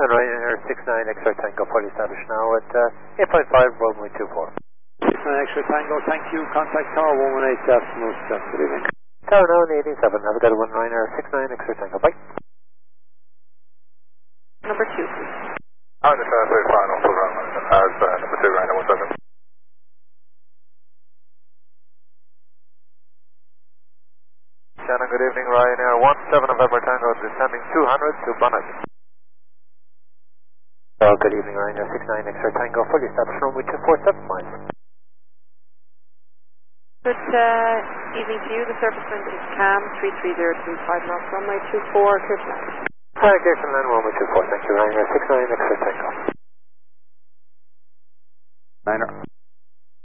Ryanair 69 X-ray Tango, fully established now at 8.5, runway 24. 69 X-ray Tango, thank you. Contact Tower 118 Decimal, good evening. Tower now 187, have a good one, Ryanair 69 X-ray Tango, bye. Number 2, please. I'm the translate final for runway as number 2, Ryanair 17. Shannon, good evening, Ryanair 17 November Tango, descending 200 to Bonnet. Good evening, Ryanair 69 X-ray Tango, fully established runway 247 miles. Good evening to you. The surface wind is CAM 33025 knots, runway 24, clear to land. Hi, Jason Land, runway 24, thank you, Ryanair 69 X-ray Tango.